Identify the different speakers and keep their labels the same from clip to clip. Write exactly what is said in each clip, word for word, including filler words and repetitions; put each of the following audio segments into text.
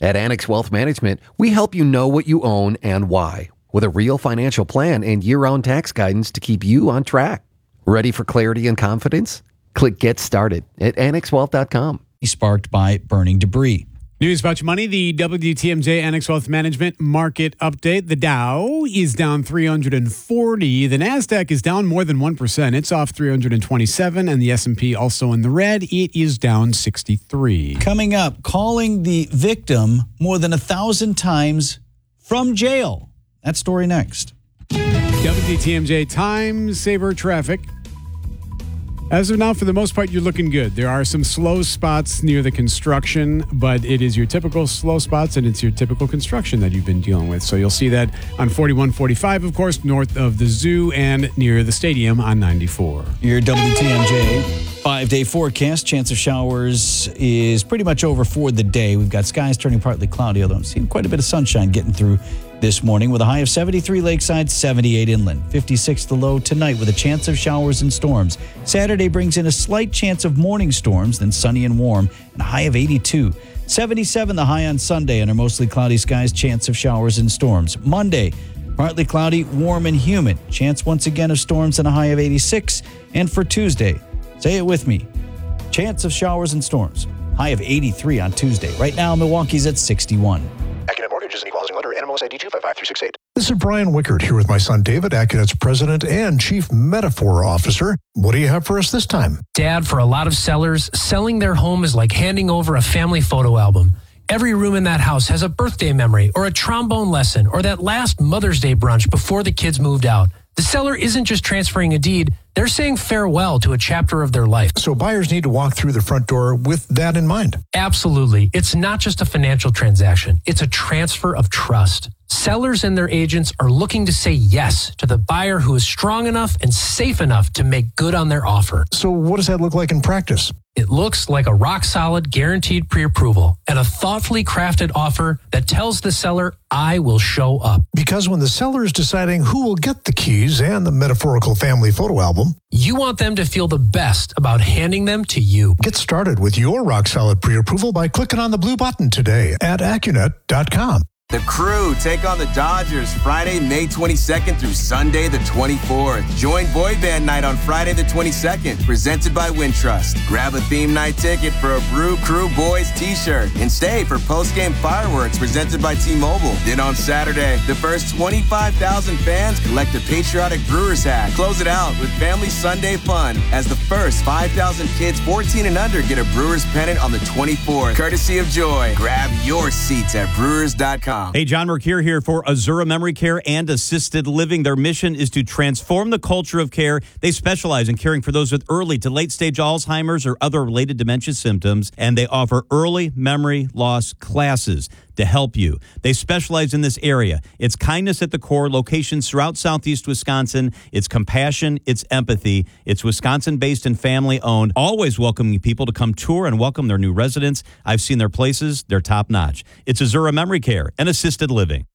Speaker 1: At Annex Wealth Management, we help you know what you own and why, with a real financial plan and year-round tax guidance to keep you on track. Ready for clarity and confidence? Click Get Started at annex wealth dot com.
Speaker 2: Sparked by burning debris.
Speaker 3: News about your money, the W T M J Annex Wealth Management market update. The Dow is down three hundred forty. The NASDAQ is down more than one percent. It's off three hundred twenty-seven, and the S and P also in the red. It is down sixty-three.
Speaker 2: Coming up, calling the victim more than a thousand times from jail. That story next.
Speaker 3: W T M J time saver traffic. As of now, for the most part, you're looking good. There are some slow spots near the construction, but it is your typical slow spots, and it's your typical construction that you've been dealing with. So you'll see that on forty-one forty-five, of course, north of the zoo and near the stadium on ninety-four.
Speaker 2: Your W T M J five-day forecast. Chance of showers is pretty much over for the day. We've got skies turning partly cloudy, although I'm seeing quite a bit of sunshine getting through this morning with a high of seventy-three lakeside, seventy-eight inland. fifty-six the low tonight with a chance of showers and storms. Saturday brings in a slight chance of morning storms, then sunny and warm, and a high of eighty-two. seventy-seven the high on Sunday under mostly cloudy skies, chance of showers and storms. Monday, partly cloudy, warm and humid. Chance once again of storms and a high of eighty-six. And for Tuesday, say it with me, chance of showers and storms. High of eighty-three on Tuesday. Right now, Milwaukee's at sixty-one.
Speaker 4: Accunet Mortgage is an equal housing lender. N M L S I D two five five three six eight.
Speaker 5: This is Brian Wickert here with my son David, Accunet's president and chief metaphor officer. What do you have for us this time?
Speaker 6: Dad, for a lot of sellers, selling their home is like handing over a family photo album. Every room in that house has a birthday memory or a trombone lesson or that last Mother's Day brunch before the kids moved out. The seller isn't just transferring a deed, they're saying farewell to a chapter of their life.
Speaker 5: So buyers need to walk through the front door with that in mind.
Speaker 6: Absolutely. It's not just a financial transaction. It's a transfer of trust. Sellers and their agents are looking to say yes to the buyer who is strong enough and safe enough to make good on their offer.
Speaker 5: So what does that look like in practice?
Speaker 6: It looks like a rock-solid, guaranteed pre-approval and a thoughtfully crafted offer that tells the seller, I will show up.
Speaker 5: Because when the seller is deciding who will get the keys and the metaphorical family photo album,
Speaker 6: you want them to feel the best about handing them to you.
Speaker 5: Get started with your rock-solid pre-approval by clicking on the blue button today at accunet dot com.
Speaker 7: The Crew take on the Dodgers Friday, May twenty-second through Sunday the twenty-fourth. Join Boy Band Night on Friday the twenty-second, presented by Wintrust. Grab a theme night ticket for a Brew Crew Boys t-shirt and stay for post-game fireworks presented by T-Mobile. Then on Saturday, the first twenty-five thousand fans collect a patriotic Brewers hat. Close it out with Family Sunday fun as the first five thousand kids fourteen and under get a Brewers pennant on the twenty-fourth, courtesy of Joy. Grab your seats at brewers dot com.
Speaker 8: Hey, John Mercure here for Azura Memory Care and Assisted Living. Their mission is to transform the culture of care. They specialize in caring for those with early to late-stage Alzheimer's or other related dementia symptoms, and they offer early memory loss classes to help you. They specialize in this area. It's kindness at the core, locations throughout southeast Wisconsin. It's compassion, it's empathy. It's Wisconsin-based and family-owned, always welcoming people to come tour and welcome their new residents. I've seen their places. They're top-notch. It's Azura Memory Care and Assisted Living.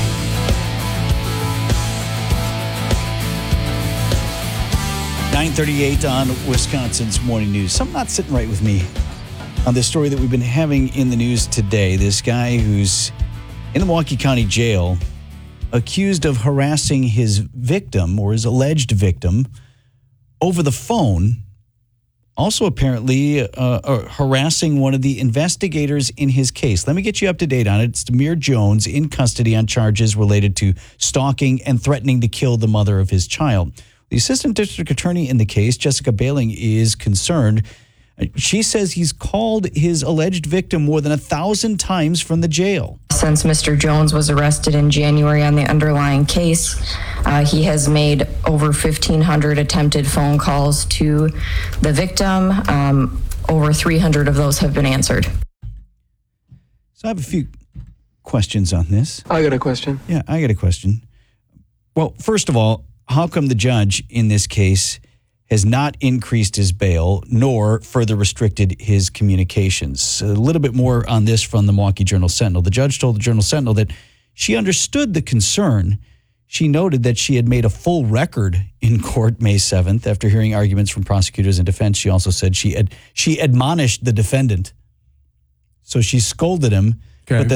Speaker 2: nine thirty-eight on Wisconsin's Morning News. Something not sitting right with me on this story that we've been having in the news today. This guy who's in the Milwaukee County Jail accused of harassing his victim or his alleged victim over the phone, also apparently uh, uh, harassing one of the investigators in his case. Let me get you up to date on it. It's Demir Jones in custody on charges related to stalking and threatening to kill the mother of his child. The assistant district attorney in the case, Jessica Baling, is concerned. She says he's called his alleged victim more than a thousand times from the jail.
Speaker 9: Since Mister Jones was arrested in January on the underlying case, uh, he has made over fifteen hundred attempted phone calls to the victim. Um, over three hundred of those have been answered.
Speaker 2: So I have a few questions on this.
Speaker 10: I got a question.
Speaker 2: Yeah, I got a question. Well, first of all, how come the judge in this case has not increased his bail nor further restricted his communications? A little bit more on this from the Milwaukee Journal-Sentinel. The judge told the Journal-Sentinel that she understood the concern. She noted that she had made a full record in court May seventh after hearing arguments from prosecutors and defense. She also said she had, she admonished the defendant. So she scolded him,
Speaker 3: okay.
Speaker 2: but then